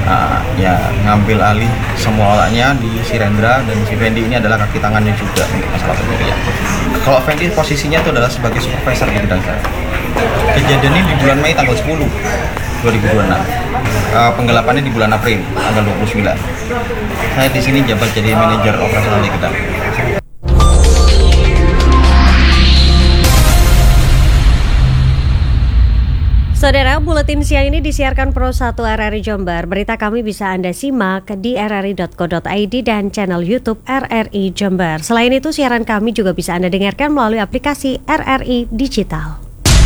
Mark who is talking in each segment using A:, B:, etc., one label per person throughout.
A: ya ngambil alih semua otaknya di si Rendra, dan si Fendi ini adalah kaki tangannya juga untuk masalah pencurian. Kalau Fendi posisinya itu adalah sebagai supervisor di bidang saya. Kejadian ini di bulan Mei tanggal 10 2026. Penggelapannya di bulan April tanggal 29. Saya di sini jabat jadi manajer operasional di Kedap.
B: Saudara, buletin siang ini disiarkan Pro 1 RRI Jember. Berita kami bisa Anda simak di rri.co.id dan channel YouTube RRI Jember. Selain itu, siaran kami juga bisa Anda dengarkan melalui aplikasi RRI Digital.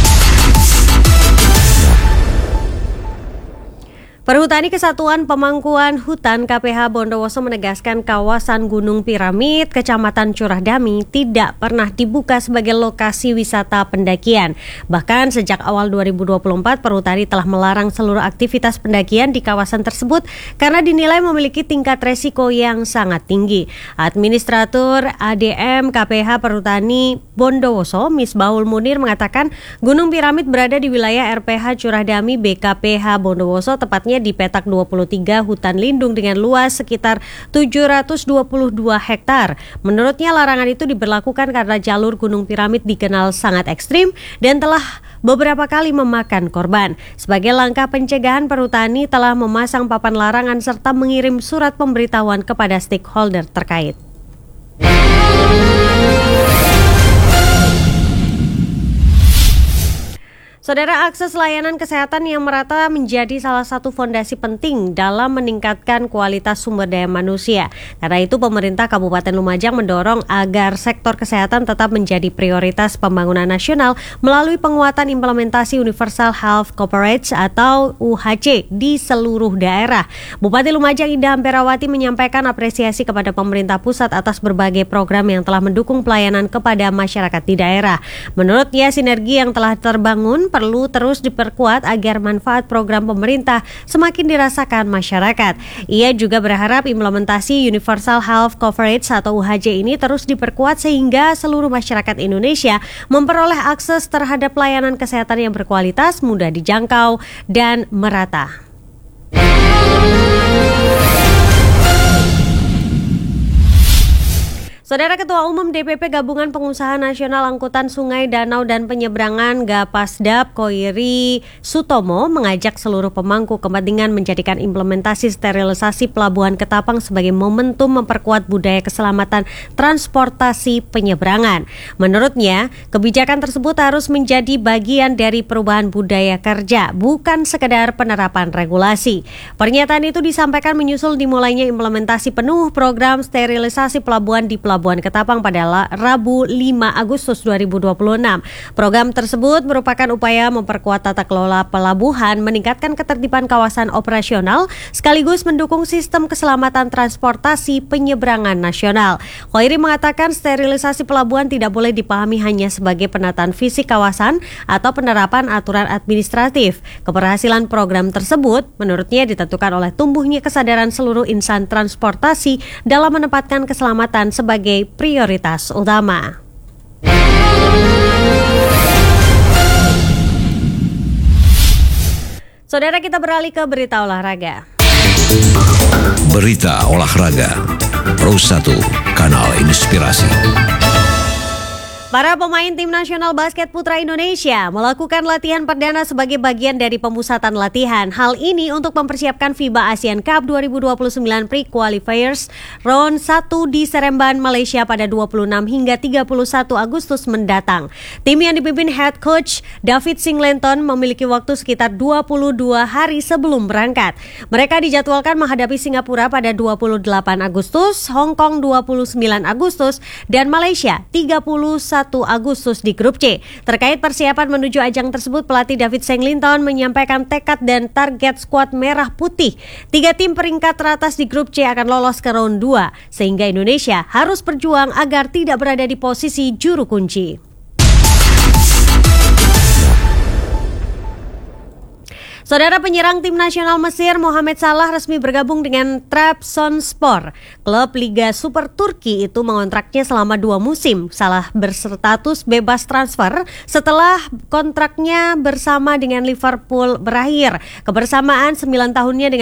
B: Perhutani Kesatuan Pemangkuan Hutan KPH Bondowoso menegaskan kawasan Gunung Piramid, Kecamatan Curah Dami tidak pernah dibuka sebagai lokasi wisata pendakian. Bahkan sejak awal 2024, Perhutani telah melarang seluruh aktivitas pendakian di kawasan tersebut karena dinilai memiliki tingkat resiko yang sangat tinggi. Administratur ADM KPH Perhutani Bondowoso, Misbahul Munir mengatakan Gunung Piramid berada di wilayah RPH Curah Dami BKPH Bondowoso, tepatnya di petak 23 hutan lindung dengan luas sekitar 722 hektar. Menurutnya larangan itu diberlakukan karena jalur Gunung Piramid dikenal sangat ekstrim dan telah beberapa kali memakan korban. Sebagai langkah pencegahan, Perhutani telah memasang papan larangan serta mengirim surat pemberitahuan kepada stakeholder terkait. Saudara, akses layanan kesehatan yang merata menjadi salah satu fondasi penting dalam meningkatkan kualitas sumber daya manusia. Karena itu, pemerintah Kabupaten Lumajang mendorong agar sektor kesehatan tetap menjadi prioritas pembangunan nasional melalui penguatan implementasi Universal Health Coverage atau UHC di seluruh daerah. Bupati Lumajang Indah Amperawati menyampaikan apresiasi kepada pemerintah pusat atas berbagai program yang telah mendukung pelayanan kepada masyarakat di daerah. Menurutnya, sinergi yang telah terbangun perlu terus diperkuat agar manfaat program pemerintah semakin dirasakan masyarakat. Ia juga berharap implementasi Universal Health Coverage atau UHC ini terus diperkuat sehingga seluruh masyarakat Indonesia memperoleh akses terhadap pelayanan kesehatan yang berkualitas, mudah dijangkau, dan merata. Saudara, Ketua Umum DPP Gabungan Pengusaha Nasional Angkutan Sungai, Danau, dan Penyeberangan Gapasdap Koiri Sutomo mengajak seluruh pemangku kepentingan menjadikan implementasi sterilisasi Pelabuhan Ketapang sebagai momentum memperkuat budaya keselamatan transportasi penyeberangan. Menurutnya, kebijakan tersebut harus menjadi bagian dari perubahan budaya kerja, bukan sekedar penerapan regulasi. Pernyataan itu disampaikan menyusul dimulainya implementasi penuh program sterilisasi pelabuhan di Pelabuhan Ketapang pada Rabu 5 Agustus 2026. Program tersebut merupakan upaya memperkuat tata kelola pelabuhan, meningkatkan ketertiban kawasan operasional, sekaligus mendukung sistem keselamatan transportasi penyeberangan nasional. Koiri mengatakan sterilisasi pelabuhan tidak boleh dipahami hanya sebagai penataan fisik kawasan atau penerapan aturan administratif. Keberhasilan program tersebut menurutnya ditentukan oleh tumbuhnya kesadaran seluruh insan transportasi dalam menempatkan keselamatan sebagai prioritas utama. Saudara, kita beralih ke berita olahraga.
C: Berita olahraga Pro 1 Kanal Inspirasi.
B: Para pemain Tim Nasional Basket Putra Indonesia melakukan latihan perdana sebagai bagian dari pemusatan latihan. Hal ini untuk mempersiapkan FIBA Asian Cup 2029 Pre-Qualifiers Round 1 di Seremban, Malaysia pada 26 hingga 31 Agustus mendatang. Tim yang dipimpin head coach David Singleton memiliki waktu sekitar 22 hari sebelum berangkat. Mereka dijadwalkan menghadapi Singapura pada 28 Agustus, Hong Kong 29 Agustus, dan Malaysia 31 Agustus di grup C. Terkait persiapan menuju ajang tersebut, pelatih David Singleton menyampaikan tekad dan target skuad merah putih. 3 tim peringkat teratas di grup C akan lolos ke round 2, sehingga Indonesia harus berjuang agar tidak berada di posisi juru kunci. Saudara, penyerang Tim Nasional Mesir Mohamed Salah resmi bergabung dengan Trabzonspor. Klub Liga Super Turki itu mengontraknya selama 2 musim. Salah berstatus bebas transfer setelah kontraknya bersama dengan Liverpool berakhir. Kebersamaan 9 tahunnya dengan